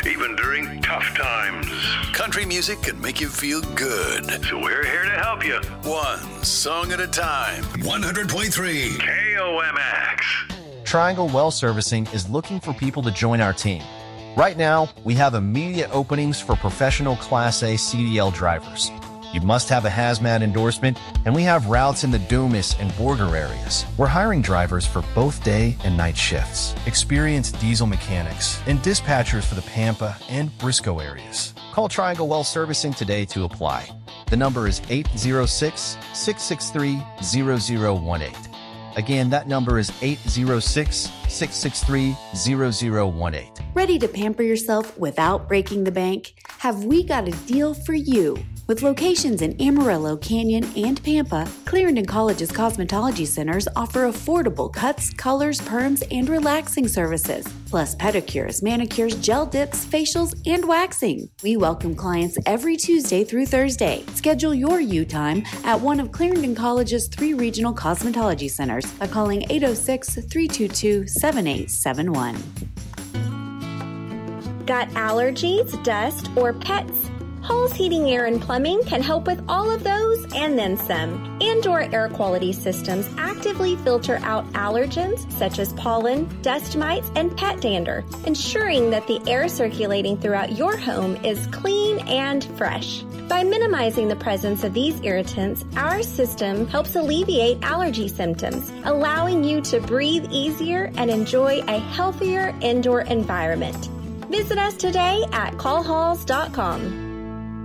even during tough times. Country music can make you feel good. So we're here to help you. One song at a time. 100.3 KOMX. Triangle Well Servicing is looking for people to join our team. Right now, we have immediate openings for professional Class A CDL drivers. You must have a hazmat endorsement, and we have routes in the Dumas and Borger areas. We're hiring drivers for both day and night shifts, experienced diesel mechanics, and dispatchers for the Pampa and Briscoe areas. Call Triangle Well Servicing today to apply. The number is 806-663-0018. Again, that number is 806-663-0018. Ready to pamper yourself without breaking the bank? Have we got a deal for you? With locations in Amarillo, Canyon, and Pampa, Clarendon College's cosmetology centers offer affordable cuts, colors, perms, and relaxing services, plus pedicures, manicures, gel dips, facials, and waxing. We welcome clients every Tuesday through Thursday. Schedule your U time at one of Clarendon College's 3 regional cosmetology centers by calling 806-322-7871. Got allergies, dust, or pets? Hall's Heating, Air, and Plumbing can help with all of those and then some. Indoor air quality systems actively filter out allergens such as pollen, dust mites, and pet dander, ensuring that the air circulating throughout your home is clean and fresh. By minimizing the presence of these irritants, our system helps alleviate allergy symptoms, allowing you to breathe easier and enjoy a healthier indoor environment. Visit us today at callhalls.com.